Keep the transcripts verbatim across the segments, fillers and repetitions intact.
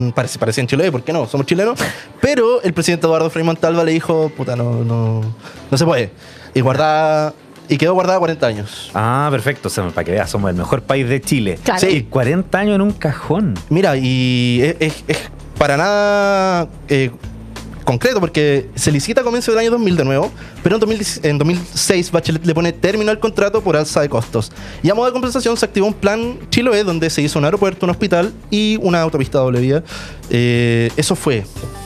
Parece, parecía en Chiloé, ¿por qué no? Somos chilenos. Pero el presidente Eduardo Frei Montalva le dijo, puta, no, no, no se puede. Y guardada... Y quedó guardada cuarenta años. Ah, perfecto. O sea, para que veas, somos el mejor país de Chile. Claro. Sí, cuarenta años en un cajón. Mira, y es, es, es para nada eh, concreto, porque se licita a comienzo del año dos mil de nuevo, pero en, dos mil, en dos mil seis Bachelet le pone término al contrato por alza de costos. Y a modo de compensación se activó un plan Chiloé donde se hizo un aeropuerto, un hospital y una autopista doble vía. Eh, eso fue.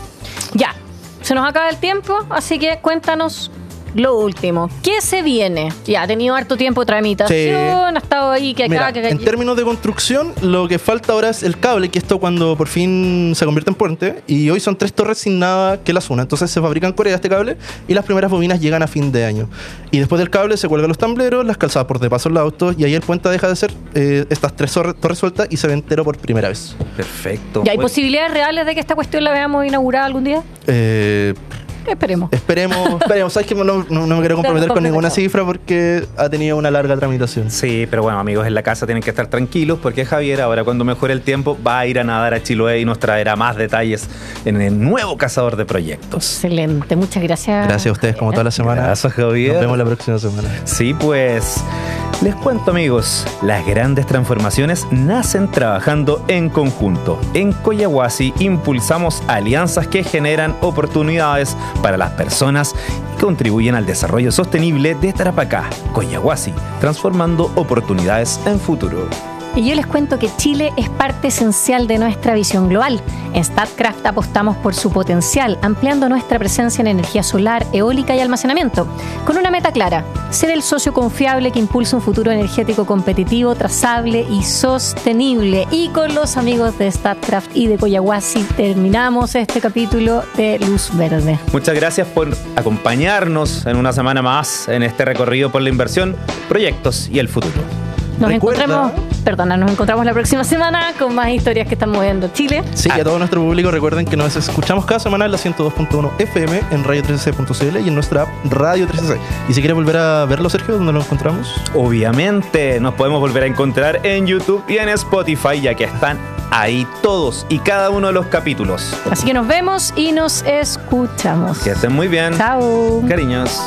Ya, se nos acaba el tiempo, así que cuéntanos lo último. ¿Qué se viene? Ya, ha tenido harto tiempo de tramitación, Sí. ha estado ahí, que acá, Mira, que acá. en términos de construcción, lo que falta ahora es el cable, que esto cuando por fin se convierte en puente, y hoy son tres torres sin nada que las una. Entonces se fabrica en Corea este cable y las primeras bobinas llegan a fin de año. Y después del cable se cuelgan los tambleros, las calzadas por de paso en los autos, y ahí el puente deja de ser eh, estas tres torres, torres sueltas y se ve entero por primera vez. Perfecto. ¿Ya hay Bueno, posibilidades reales de que esta cuestión la veamos inaugurada algún día? Eh... Esperemos. Esperemos, esperemos. Sabes que no, no, no me quiero comprometer con ninguna cifra porque ha tenido una larga tramitación. Sí, pero bueno, amigos, en la casa tienen que estar tranquilos porque Javier, ahora cuando mejore el tiempo, va a ir a nadar a Chiloé y nos traerá más detalles en el nuevo Cazador de Proyectos. Excelente, muchas gracias. Gracias a ustedes como toda la semana. Gracias, Javier. Nos vemos la próxima semana. Sí, pues les cuento, amigos, las grandes transformaciones nacen trabajando en conjunto. En Collahuasi impulsamos alianzas que generan oportunidades para las personas y contribuyen al desarrollo sostenible de Tarapacá. Collahuasi, transformando oportunidades en futuro. Y yo les cuento que Chile es parte esencial de nuestra visión global. En Statkraft apostamos por su potencial, ampliando nuestra presencia en energía solar, eólica y almacenamiento, con una meta clara: ser el socio confiable que impulsa un futuro energético competitivo, trazable y sostenible. Y con los amigos de Statkraft y de Collahuasi terminamos este capítulo de Luz Verde. Muchas gracias por acompañarnos en una semana más en este recorrido por la inversión, proyectos y el futuro. Nos Recuerda- encontramos, perdona, nos encontramos la próxima semana con más historias que están moviendo Chile. Sí, y a todo nuestro público recuerden que nos escuchamos cada semana en la ciento dos punto uno F M, en radio trece c punto c l y en nuestra app Radio trece c. Y si quieres volver a verlo, Sergio, ¿dónde lo encontramos? Obviamente, nos podemos volver a encontrar en YouTube y en Spotify, ya que están ahí todos y cada uno de los capítulos. Así que nos vemos y nos escuchamos. Que estén muy bien. Chao. Cariños.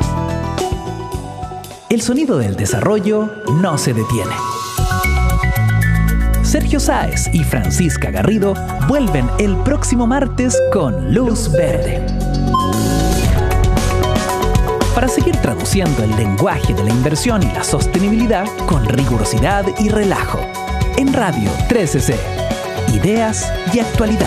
El sonido del desarrollo no se detiene. Sergio Sáez y Francisca Garrido vuelven el próximo martes con Luz Verde. Para seguir traduciendo el lenguaje de la inversión y la sostenibilidad con rigurosidad y relajo. En Radio trece C. Ideas y actualidad.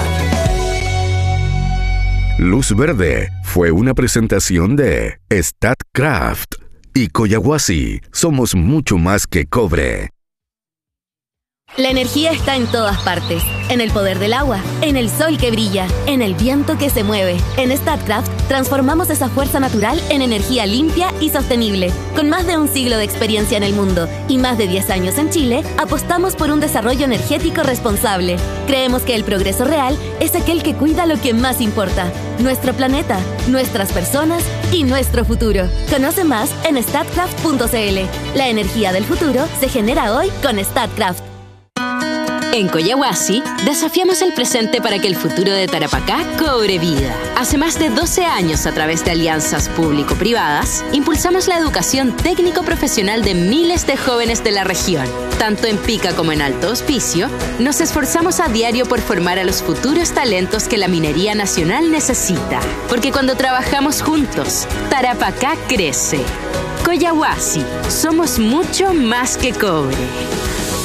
Luz Verde fue una presentación de Statkraft y Collahuasi. Somos mucho más que cobre. La energía está en todas partes. En el poder del agua, en el sol que brilla, en el viento que se mueve. En Statkraft transformamos esa fuerza natural en energía limpia y sostenible. Con más de un siglo de experiencia en el mundo y más de diez años en Chile, apostamos por un desarrollo energético responsable. Creemos que el progreso real es aquel que cuida lo que más importa: nuestro planeta, nuestras personas y nuestro futuro. Conoce más en statkraft punto c l. La energía del futuro se genera hoy con Statkraft. En Collahuasi, desafiamos el presente para que el futuro de Tarapacá cobre vida. Hace más de doce años, a través de alianzas público-privadas, impulsamos la educación técnico-profesional de miles de jóvenes de la región. Tanto en Pica como en Alto Hospicio, nos esforzamos a diario por formar a los futuros talentos que la minería nacional necesita. Porque cuando trabajamos juntos, Tarapacá crece. Collahuasi, somos mucho más que cobre.